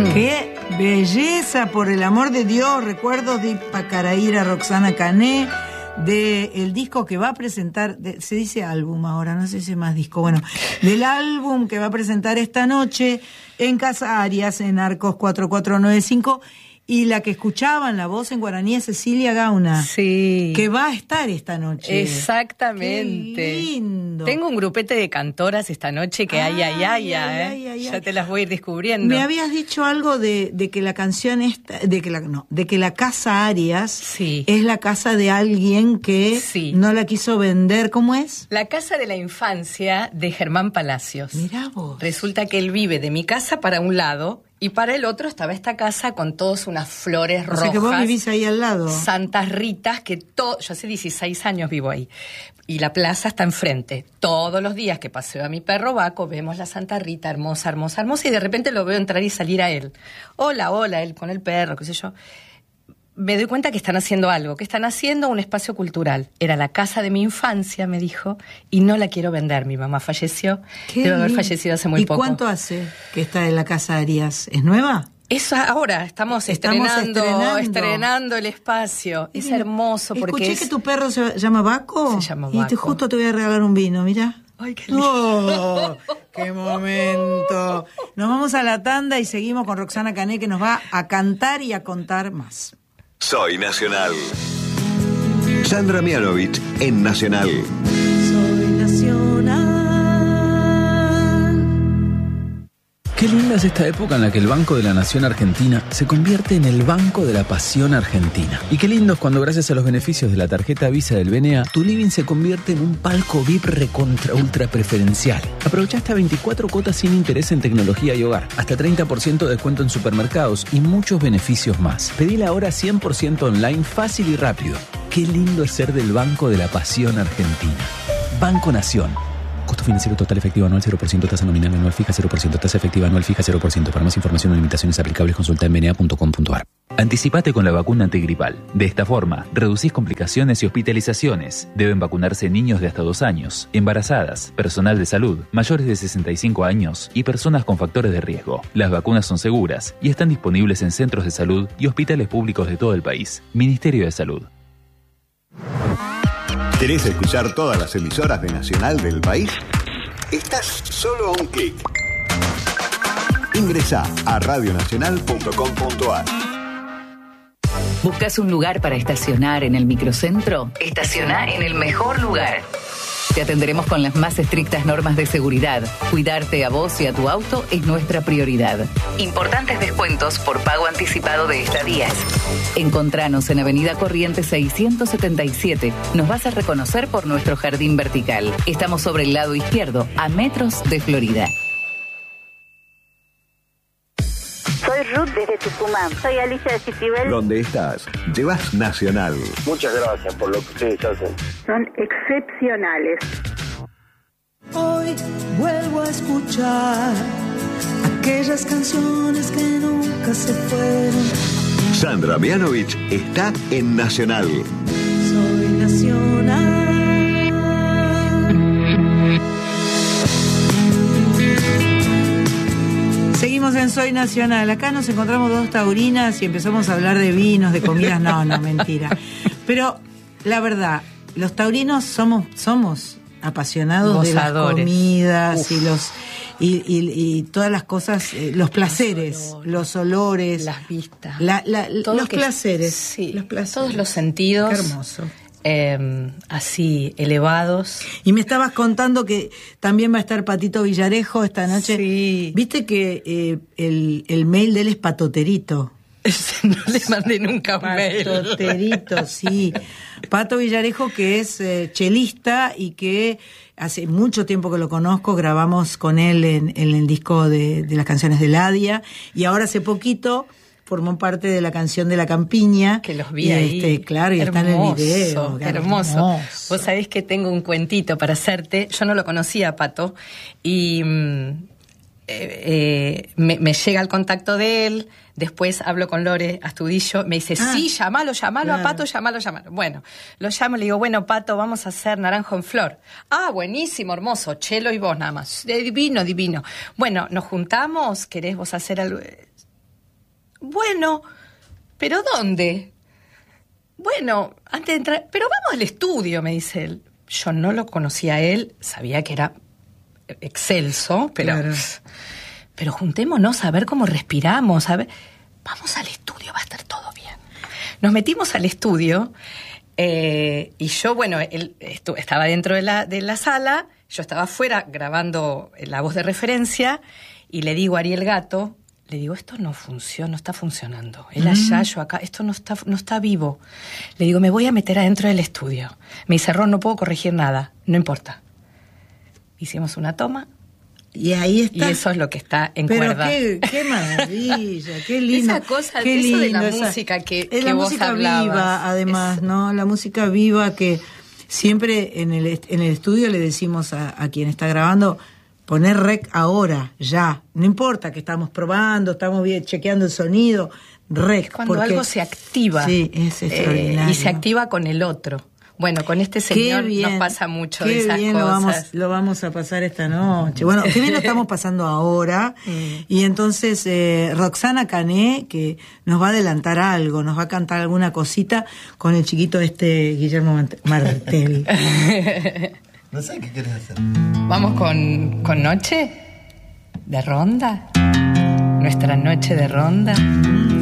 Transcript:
¡Qué belleza, por el amor de Dios! Recuerdos de Pacaraíra, Roxana Cané, del disco que va a presentar, se dice álbum ahora, no sé si es más disco, bueno, del álbum que va a presentar esta noche en Casa Arias, en Arcos 4495, y la que escuchaban la voz en guaraní es Cecilia Gauna. Sí. Que va a estar esta noche. Exactamente. Qué lindo. Tengo un grupete de cantoras esta noche que ya te las voy a ir descubriendo. Me habías dicho algo de que la canción esta, de que la Casa Arias es la casa de alguien que no la quiso vender. ¿Cómo es? La casa de la infancia de Germán Palacios. Mirá vos. Resulta que él vive de mi casa para un lado y para el otro estaba esta casa con todas unas flores rojas. O sea que vos vivís ahí al lado. Santas Ritas, yo hace 16 años vivo ahí. Y la plaza está enfrente. Todos los días que paseo a mi perro Baco, vemos la Santa Rita, hermosa, hermosa, hermosa, y de repente lo veo entrar y salir a él. Hola, él con el perro, qué sé yo. Me doy cuenta que están haciendo algo, que están haciendo un espacio cultural. Era la casa de mi infancia, me dijo, y no la quiero vender. Mi mamá falleció, debe haber fallecido hace muy poco. ¿Y cuánto hace que está en la Casa Arias? ¿Es nueva? Eso ahora, estamos estrenando el espacio. Es hermoso porque escuché que tu perro se llama Baco. Se llama Baco. Y justo te voy a regalar un vino, mirá. ¡Ay, qué lindo! ¡Oh, qué momento! Nos vamos a la tanda y seguimos con Roxana Cané, que nos va a cantar y a contar más. Soy Nacional. Sandra Mianovich en Nacional. Soy Nacional. Qué linda es esta época en la que el Banco de la Nación Argentina se convierte en el Banco de la Pasión Argentina. Y qué lindo es cuando, gracias a los beneficios de la tarjeta Visa del BNA, tu living se convierte en un palco VIP recontra ultra preferencial. Aprovecha hasta 24 cuotas sin interés en tecnología y hogar, hasta 30% de descuento en supermercados y muchos beneficios más. Pedila ahora 100% online, fácil y rápido. Qué lindo es ser del Banco de la Pasión Argentina. Banco Nación. Costo financiero total efectivo anual 0%, tasa nominal anual fija 0%, tasa efectiva anual fija 0%. Para más información o limitaciones aplicables consulta en bna.com.ar. Anticipate con la vacuna antigripal. De esta forma, reducís complicaciones y hospitalizaciones. Deben vacunarse niños de hasta 2 años, embarazadas, personal de salud, mayores de 65 años y personas con factores de riesgo. Las vacunas son seguras y están disponibles en centros de salud y hospitales públicos de todo el país. Ministerio de Salud. ¿Querés escuchar todas las emisoras de Nacional del país? Estás solo a un clic. Ingresá a radionacional.com.ar. ¿Buscas un lugar para estacionar en el microcentro? Estacioná en el mejor lugar. Te atenderemos con las más estrictas normas de seguridad. Cuidarte a vos y a tu auto es nuestra prioridad. Importantes descuentos por pago anticipado de estadías. Encontranos en Avenida Corrientes 677. Nos vas a reconocer por nuestro jardín vertical. Estamos sobre el lado izquierdo, a metros de Florida. Soy Ruth desde Tucumán. Soy Alicia de Citibel. ¿Dónde estás? Llevas Nacional. Muchas gracias por lo que ustedes hacen. Son excepcionales. Hoy vuelvo a escuchar aquellas canciones que nunca se fueron. Sandra Mianovich está en Nacional. Soy Nacional. Seguimos en Soy Nacional. Acá nos encontramos dos taurinas y empezamos a hablar de vinos, de comidas. No, mentira. Pero la verdad, los taurinos somos apasionados Gozadores. De las comidas y todas las cosas, los placeres, los olores, las vistas, los placeres. Sí, los placeres. Todos los sentidos. Qué hermoso. Así, elevados. Y me estabas contando que también va a estar Patito Villarejo esta noche. Sí. Viste que el mail de él es patoterito. No le mandé nunca un mail. Patoterito, sí. Pato Villarejo, que es chelista y que hace mucho tiempo que lo conozco, grabamos con él en el disco de las canciones de Ladia, y ahora hace poquito formó parte de la canción de La Campiña. Que los vi ahí. Claro, y está en el video. Hermoso. Vos sabés que tengo un cuentito para hacerte. Yo no lo conocía, Pato, y me llega el contacto de él. Después hablo con Lore Astudillo, me dice, sí, llámalo claro. A Pato, llámalo. Bueno, lo llamo, le digo, bueno, Pato, vamos a hacer Naranjo en Flor. Ah, buenísimo, hermoso, Chelo y vos nada más. Divino. Bueno, nos juntamos, ¿querés vos hacer algo? Bueno, ¿pero dónde? Bueno, antes de entrar, pero vamos al estudio, me dice él. Yo no lo conocía a él, sabía que era excelso, pero, claro. Pero juntémonos a ver cómo respiramos, a ver. Vamos al estudio, va a estar todo bien. Nos metimos al estudio y yo, bueno, él estaba dentro de la sala, yo estaba afuera grabando la voz de referencia y le digo a Ariel Gato, le digo, esto no funciona, no está funcionando. Él allá, yo acá, esto no está vivo. Le digo, me voy a meter adentro del estudio. Me dice, Ron, no puedo corregir nada, no importa. Hicimos una toma. Y ahí está. Y eso es lo que está en Pero cuerda. qué maravilla, qué lindo. Esa cosa, qué eso de lindo, la música que la vos música hablabas. viva, además, ¿no? La música viva que siempre en el estudio le decimos a quien está grabando, poner rec ahora, ya. No importa que estamos probando, estamos bien, chequeando el sonido, rec. Cuando porque algo se activa. Sí, es extraordinario. Y se activa con el otro. Bueno, con este señor nos pasa mucho de esas cosas. Lo vamos a pasar esta noche. Bueno, qué bien lo estamos pasando ahora. Y entonces Roxana Cané, que nos va a adelantar algo, nos va a cantar alguna cosita con el chiquito Guillermo Martel. No sé qué querés hacer. Vamos con Noche de Ronda. Nuestra noche de ronda.